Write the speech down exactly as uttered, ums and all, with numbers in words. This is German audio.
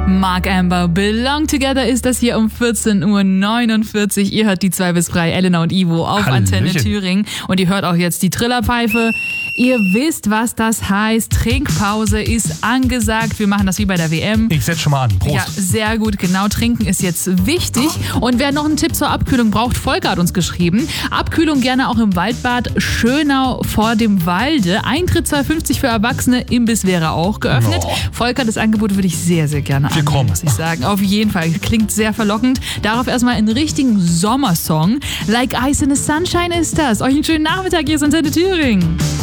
Mark Amber, Belong Together ist das hier um vierzehn Uhr neunundvierzig. Ihr hört die zwei bis drei, Elena und Ivo auf Hallöchen. Antenne Thüringen. Und ihr hört auch jetzt die Trillerpfeife. Ihr wisst, was das heißt. Trinkpause ist angesagt. Wir machen das wie bei der W M. Ich setz schon mal an. Prost. Ja, sehr gut. Genau, trinken ist jetzt wichtig. Und wer noch einen Tipp zur Abkühlung braucht, Volker hat uns geschrieben. Abkühlung gerne auch im Waldbad Schönau vor dem Walde. Eintritt zwei fünfzig für Erwachsene. Imbiss wäre auch geöffnet. Oh. Volker, das Angebot würde ich sehr, sehr gerne annehmen, Willkommen. muss ich sagen. Auf jeden Fall. Klingt sehr verlockend. Darauf erstmal einen richtigen Sommersong. Like Ice in the Sunshine ist das. Euch einen schönen Nachmittag. Hier ist Antenne Thüringen.